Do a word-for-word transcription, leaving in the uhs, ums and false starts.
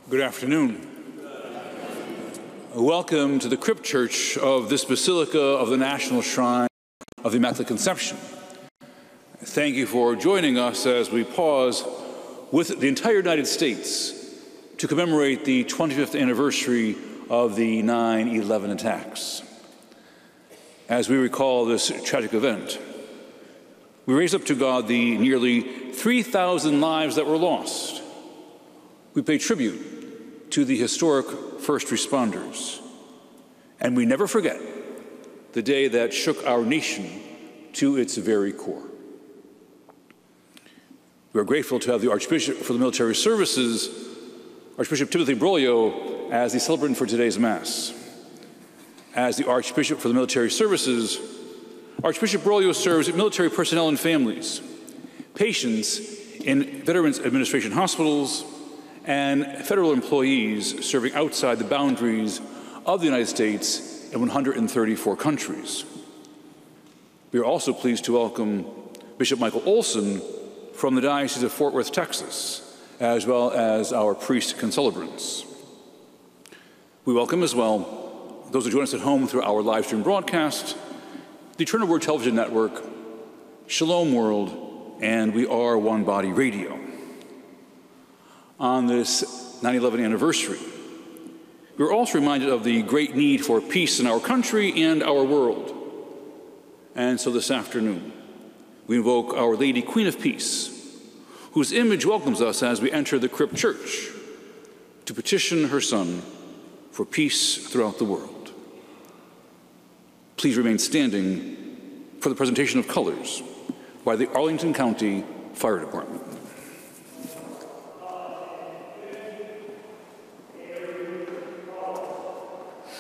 Good afternoon. Welcome to the Crypt Church of this Basilica of the National Shrine of the Immaculate Conception. Thank you for joining us as we pause with the entire United States to commemorate the twenty-fifth anniversary of the nine eleven attacks. As we recall this tragic event, we raise up to God the nearly three thousand lives that were lost. We pay tribute to the historic first responders. And we never forget the day that shook our nation to its very core. We are grateful to have the Archbishop for the Military Services, Archbishop Timothy Broglio, as the celebrant for today's Mass. As the Archbishop for the Military Services, Archbishop Broglio serves military personnel and families, patients in Veterans Administration hospitals, and federal employees serving outside the boundaries of the United States in one hundred thirty-four countries. We are also pleased to welcome Bishop Michael Olson from the Diocese of Fort Worth, Texas, as well as our priest concelebrants. We welcome as well those who join us at home through our live stream broadcast, the Eternal Word Television Network, Shalom World, and We Are One Body Radio. On this nine eleven anniversary, we are also reminded of the great need for peace in our country and our world. And so this afternoon, we invoke Our Lady, Queen of Peace, whose image welcomes us as we enter the Crypt Church to petition her Son for peace throughout the world. Please remain standing for the presentation of colors by the Arlington County Fire Department.